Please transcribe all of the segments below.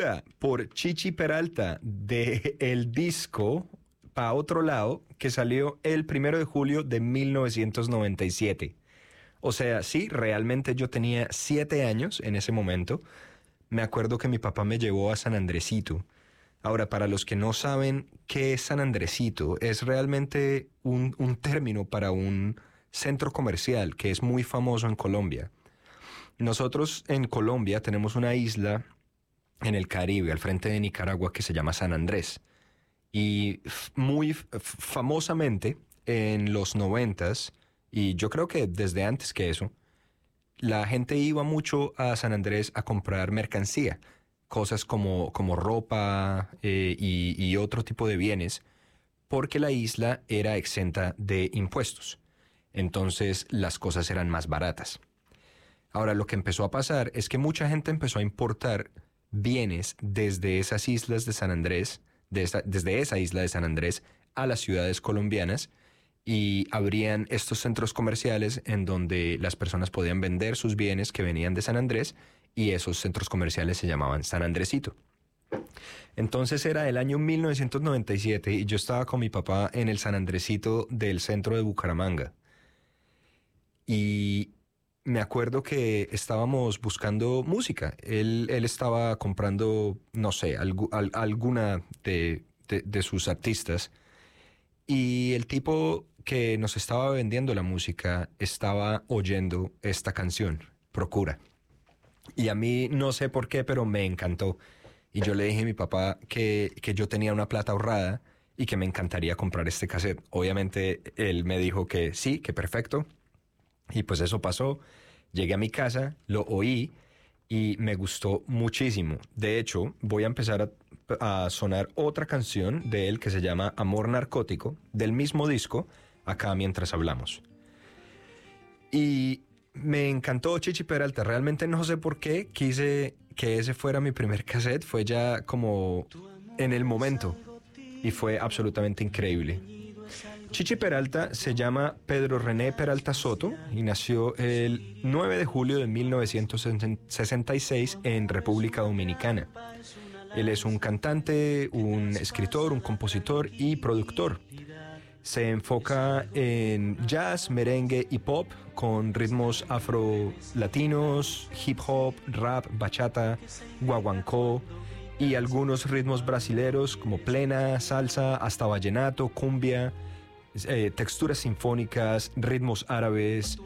Locura por Chichi Peralta de el disco Pa' Otro Lado, que salió el 1 de julio de 1997. O sea, sí, realmente yo tenía 7 años en ese momento. Me acuerdo que mi papá me llevó a San Andresito. Ahora, para los que no saben qué es San Andresito, es realmente un término para un centro comercial que es muy famoso en Colombia. Nosotros en Colombia tenemos una isla en el Caribe, al frente de Nicaragua, que se llama San Andrés. Y muy famosamente en los 90s, y yo creo que desde antes que eso, la gente iba mucho a San Andrés a comprar mercancía, cosas como ropa y otro tipo de bienes, porque la isla era exenta de impuestos. Entonces las cosas eran más baratas. Ahora, lo que empezó a pasar es que mucha gente empezó a importar bienes desde esas islas de San Andrés, desde esa isla de San Andrés a las ciudades colombianas, y abrían estos centros comerciales en donde las personas podían vender sus bienes que venían de San Andrés, y esos centros comerciales se llamaban San Andresito. Entonces era el año 1997 y yo estaba con mi papá en el San Andresito del centro de Bucaramanga. Y me acuerdo que estábamos buscando música. Él estaba comprando, no sé, alguna de sus artistas. Y el tipo que nos estaba vendiendo la música estaba oyendo esta canción, Procura. Y a mí no sé por qué, pero me encantó. Y yo le dije a mi papá que yo tenía una plata ahorrada y que me encantaría comprar este cassette. Obviamente él me dijo que sí, que perfecto. Y pues eso pasó. Llegué a mi casa, lo oí y me gustó muchísimo. De hecho, voy a empezar a sonar otra canción de él que se llama Amor Narcótico, del mismo disco, acá mientras hablamos. Y me encantó Chichi Peralta. Realmente no sé por qué quise que ese fuera mi primer cassette. Fue ya como en el momento y fue absolutamente increíble. Chichi Peralta se llama Pedro René Peralta Soto y nació el 9 de julio de 1966 en República Dominicana. Él es un cantante, un escritor, un compositor y productor. Se enfoca en jazz, merengue y pop con ritmos afro-latinos, hip hop, rap, bachata, guaguancó y algunos ritmos brasileros como plena, salsa, hasta vallenato, cumbia, texturas sinfónicas, ritmos árabes,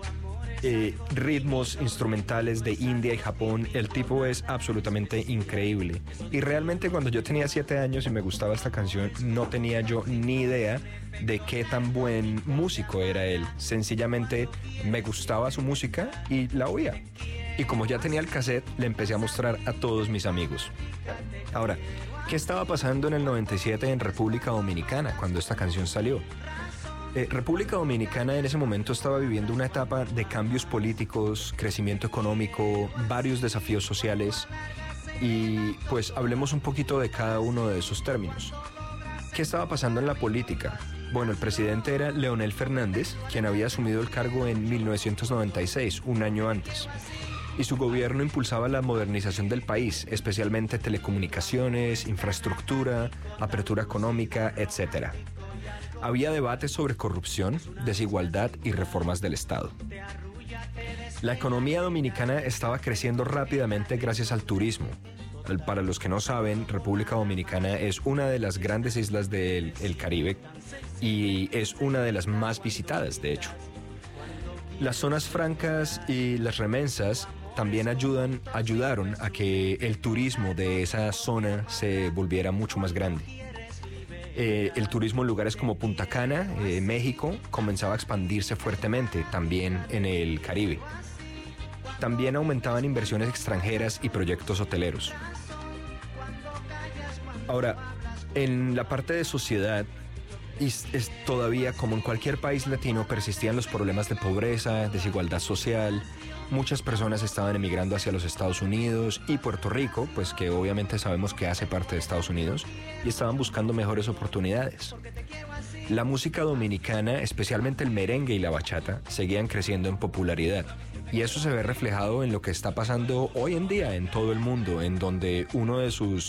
ritmos instrumentales de India y Japón. El tipo es absolutamente increíble. Y realmente cuando yo tenía 7 años y me gustaba esta canción, no tenía yo ni idea de qué tan buen músico era él. Sencillamente me gustaba su música y la oía. Y como ya tenía el cassette, le empecé a mostrar a todos mis amigos. Ahora, ¿qué estaba pasando en el 97 en República Dominicana cuando esta canción salió? República Dominicana en ese momento estaba viviendo una etapa de cambios políticos, crecimiento económico, varios desafíos sociales, y pues hablemos un poquito de cada uno de esos términos. ¿Qué estaba pasando en la política? Bueno, el presidente era Leonel Fernández, quien había asumido el cargo en 1996, un año antes, y su gobierno impulsaba la modernización del país, especialmente telecomunicaciones, infraestructura, apertura económica, etc. Había debates sobre corrupción, desigualdad y reformas del Estado. La economía dominicana estaba creciendo rápidamente gracias al turismo. Para los que no saben, República Dominicana es una de las grandes islas del Caribe y es una de las más visitadas, de hecho. Las zonas francas y las remesas también ayudaron a que el turismo de esa zona se volviera mucho más grande. El turismo en lugares como Punta Cana, México, comenzaba a expandirse fuertemente también en el Caribe. También aumentaban inversiones extranjeras y proyectos hoteleros. Ahora, en la parte de sociedad, es todavía como en cualquier país latino, persistían los problemas de pobreza, desigualdad social. Muchas personas estaban emigrando hacia los Estados Unidos y Puerto Rico, pues que obviamente sabemos que hace parte de Estados Unidos, y estaban buscando mejores oportunidades. La música dominicana, especialmente el merengue y la bachata, seguían creciendo en popularidad. Y eso se ve reflejado en lo que está pasando hoy en día en todo el mundo, en donde uno de sus